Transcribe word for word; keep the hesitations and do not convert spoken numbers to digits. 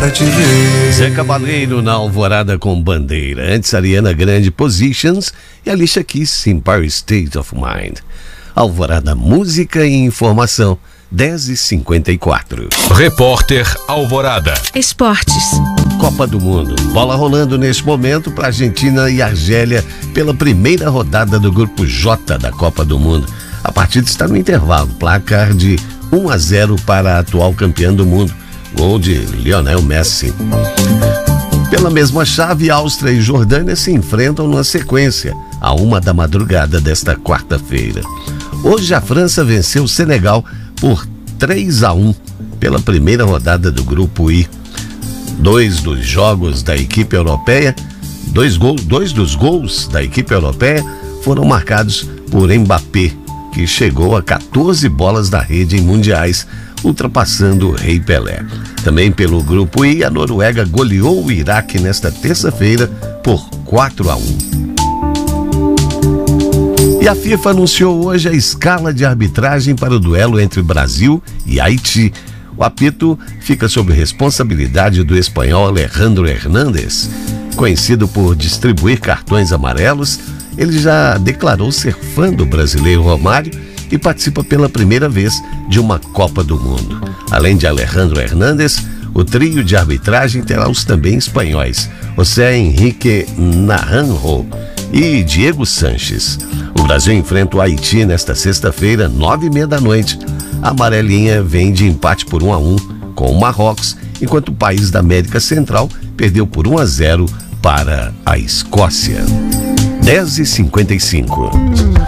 pra te ver. Zé Cabaleiro na Alvorada com Bandeira. Antes, Ariana Grande, Positions, e Alicia Keys, Empire State of Mind. Alvorada, música e informação, dez e cinquenta e quatro. Repórter Alvorada. Esportes. Copa do Mundo. Bola rolando neste momento para Argentina e Argélia pela primeira rodada do Grupo J da Copa do Mundo. A partida está no intervalo, placar de um a zero para a atual campeã do mundo. Gol de Lionel Messi. Pela mesma chave, Áustria e Jordânia se enfrentam na sequência, a uma da madrugada desta quarta-feira. Hoje a França venceu o Senegal por três a um pela primeira rodada do Grupo I. Dois dos jogos da equipe europeia, dois, gol, dois dos gols da equipe europeia foram marcados por Mbappé, que chegou a quatorze bolas da rede em mundiais, ultrapassando o Rei Pelé. Também pelo Grupo I, a Noruega goleou o Iraque nesta terça-feira por quatro a um. E a FIFA anunciou hoje a escala de arbitragem para o duelo entre Brasil e Haiti. O apito fica sob responsabilidade do espanhol Alejandro Hernández. Conhecido por distribuir cartões amarelos, ele já declarou ser fã do brasileiro Romário e participa pela primeira vez de uma Copa do Mundo. Além de Alejandro Hernández, o trio de arbitragem terá os também espanhóis José Henrique Naranjo e Diego Sanches. O Brasil enfrenta o Haiti nesta sexta-feira, nove e meia da noite. A amarelinha vem de empate por um a um com o Marrocos, enquanto o país da América Central perdeu por um a zero para a Escócia. dez e cinquenta e cinco.